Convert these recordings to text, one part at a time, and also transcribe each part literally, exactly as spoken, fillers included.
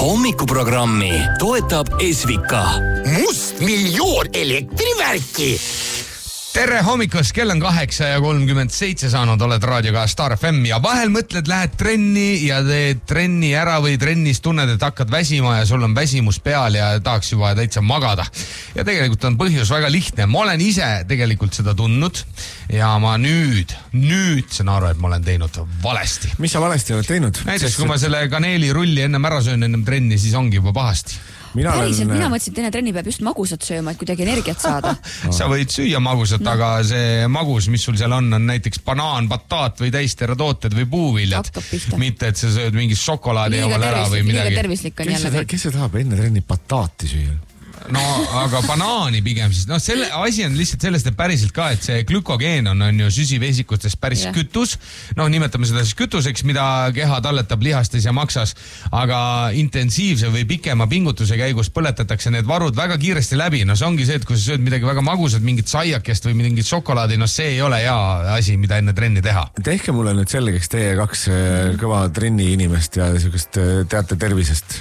hommikuprogrammi toetab Esvika. Must miljoon elektrivärki. Tere hommikust, kell on kaheksa ja kolmkümmend seitse saanud, oled raadioga Star F M ja vahel mõtled, lähed trenni ja teed trenni ära või trennis tunned, et hakkad väsima ja sul on väsimus peal ja tahaks juba täitsa magada. Ja tegelikult on põhjus väga lihtne. Ma olen ise tegelikult seda tundnud ja ma nüüd, nüüd saan aru, et ma olen teinud valesti. Mis sa valesti oled teinud? Näiteks, kui ma selle kaneelirulli ennem ära söön ennem trenni, siis ongi juba pahasti. Mina Päriselt, olen... mina mõtlesin, et enne trenni peab just magusat sööma, et kuidagi energiat saada. Sa võid süüa magusat, no. Aga see magus, mis sul seal on, on näiteks banaan, bataat või täisteratooted või puuviljad. Mitte, et sa sööd mingit šokolaadi omal ära või midagi. Liiga tervislik on jällegi. Kes see tahab enne trenni bataati süüa? No, aga banaani pigem siis. No, selle asi on lihtsalt sellest, et päriselt ka, et see glükogeen on, on ju süsivesikutes päris yeah. kütus. No, nimetame seda siis kütuseks, mida keha talletab lihastes ja maksas. Aga intensiivse või pikema pingutuse käigus põletatakse need varud väga kiiresti läbi. No, see ongi see, et kui sa sööd midagi väga magusat, mingit saiakest või mingit šokolaadi, no see ei ole hea asi, mida enne trenni teha. Tehke mulle nüüd selgeks teie kaks kõva trenni inimest ja sellist teate tervisest.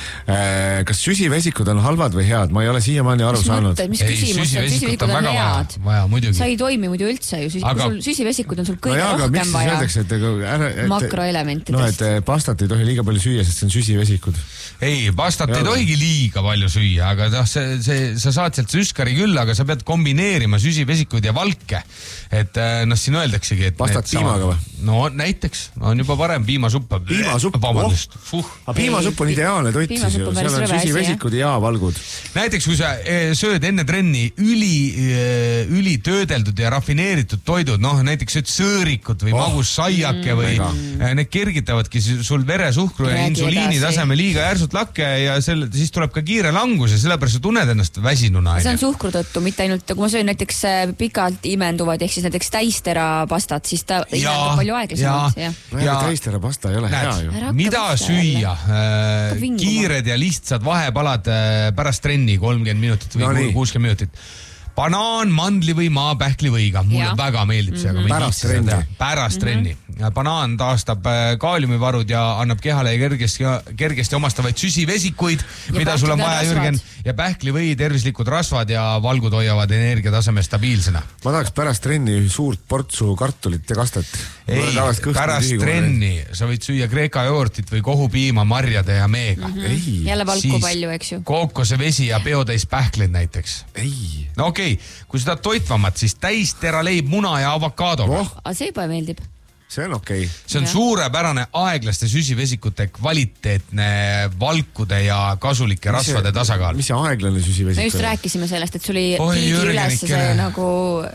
Kas süsivesikud on halvad või head? Ma ei ole siiamaani aru saanud. Mis küsimus, süsivesikud on head. Vaja, muidugi. Sa ei toimi muidu üldse ju. Aga... Süsivesikud on sul kõige no jah, rohkem vaja. Öeldakse, et, ära, et, makroelementidest. No, et pastat ei tohi liiga palju süüa, sest see on süsivesikud. Ei, pastat ja ei tohigi liiga palju süüa, aga noh, see, see, sa saad sealt süskari küll, aga sa pead kombineerima süsivesikud ja valke. Et noh, siin öeldaksegi, et... Pastat piimaga või? No näiteks, on juba parem piimasupp. Piimasupp? Vabandust. Oh. Aga piimasupp on ideaalne toit siis ju. Seal on süsivesikud ja valgud. Näiteks, kui sa sööd enne trenni üli, üli töödeldud ja rafineeritud toidud, noh, näiteks sööd sõõrikut või oh. magus saiake mm. või Mega. Need kergitavadki sul veresuhkru ja insuliini taseme liiga järsult lakke ja selle, siis tuleb ka kiire langus ja sellepärast sa tunned ennast väsinuna. See on suhkru tõttu, mitte ainult, kui ma söön näiteks pikalt imenduvad, ehk siis näiteks täistera pastat, siis ta imendub palju aeglasemalt. Ja, ja, ja täistera pasta ei ole näed, hea ju. Mida süüa? Äh, kiired ja lihtsad vahepalad äh, pärast trenni kolmkümmend minutit või no, kuuskümmend minutit. Banaan, mandli või maapähkli võiga. Mulle ja. väga meeldib see, aga mm-hmm. pärast trenni. Pärast trenni. Mm-hmm. Banaan taastab kaaliumivarud ja annab kehale kergesti, kergesti omastavaid süsivesikuid, ja mida sul on vaja, Jürgen. Ja pähkli või tervislikud rasvad ja valgud hoiavad energiataseme stabiilsena. Ma tahaks pärast trenni suurt portsu kartulit ja kastet. Ei, pärast trenni sa võid süüa kreeka joortit või kohupiima marjade ja meega. Mm-hmm. Ei. Jälle valku siis palju, eks ju. Kookose vesi ja peotäis pähklid näiteks. Ei. No okei, okay. Kui seda toitvamat, siis täistera leib muna ja avokaadoga. Oh. A see juba meeldib. See on okei. Okay. See on ja. suurepärane aeglaste süsivesikute kvaliteetne valkude ja kasulike mis rasvade see, tasakaal. Mis see aeglane süsivesik? Me just rääkisime sellest, et sul ei üles see nagu...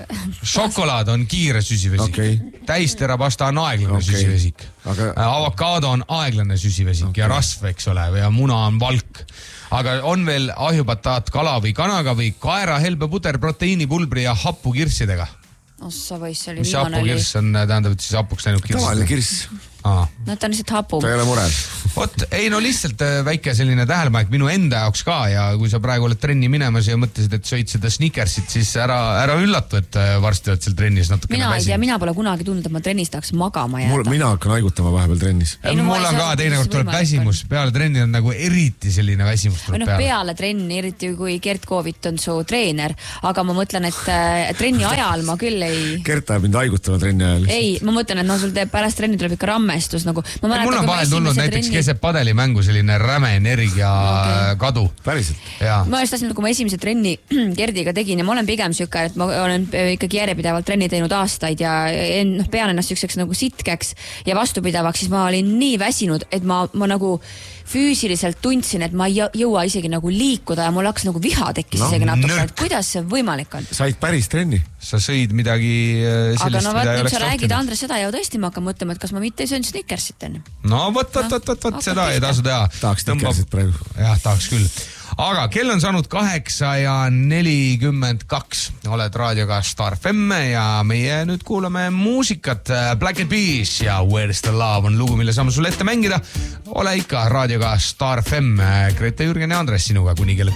Šokolaad on kiire süsivesik. Okay. Täisterapasta on aeglane okay. süsivesik. Aga... Avokaado on aeglane süsivesik okay. ja rasv, eks ole, ja muna on valk. Aga on veel ahjupataat kala või kanaga või kaera helbe puder proteiinipulbri ja happu kirssidega. Ossa võis, see oli mis viimane oli. Mis happu kirss on, tähendab, et siis hapuks läinud kirss? Tavaline kirss. Aa. No ta on lihtsalt hapu. Ta ei ole murel. Vot, ei no lihtsalt väike selline tähelepanek minu enda jaoks ka ja kui sa praegu oled trenni minemas ja mõtlesid, et sõid seda Snickersit, siis ära, ära üllatu, et varsti oled seal trennis natukene mina väsinud. Ja mina pole kunagi tundnud, et ma trennis tahaks magama jääda. Mina hakkan haigutama vahepeal trennis. Ei, no, mul on ka teinekord tuleb väsimus. Peale trenni on nagu eriti selline väsimus tuleb no, peale. Peale trenni, eriti kui Gert Koovit on su treener, aga ma mõtlen, et äh, trenni ajal ma küll ei... Gert ajab mind haigutama trenni ajal. Ei, ma mõtlen, et no sul teeb pärast trenni tuleb ikka rammestus nagu... Ma mul on vahel tulnud näiteks trenni... keset padelimängu selline räme energia okay. kadu. Päriselt? Ja. Ma just tahtsin, kui ma esimese trenni Gerdiga tegin ja ma olen pigem süka, et ma olen ikkagi järjepidevalt trenni teinud aastaid ja noh, pean ennast sükseks nagu sitkeks ja vastupidavaks, siis ma olin nii väsinud, et ma, ma nagu füüsiliselt tundsin, et ma ei jõua isegi nagu liikuda ja mul hakkas nagu viha tekkis no, isegi natuke, et kuidas see võimalik on? Said päris trenni? Sa sõid midagi sellist, aga no võt, nüüd sa räägid, Andres, seda ja tõesti ma hakkan mõtlema, et kas ma mitte ei söönud Snickersit enne. No võt, võt, võt, võt, võt, seda ei tasu teha. Tahaks Snickersit praegu. Jah, tahaks küll. Aga kell on saanud kaheksa ja nelikümmend kaks. Oled raadioga Star F M ja meie nüüd kuulame muusikat. Black Eyed Peas ja Where's the Love on lugu, mille saame sulle ette mängida. Ole ikka raadioga Star F M. Grete, Jürgen ja Andres sinuga kuni kell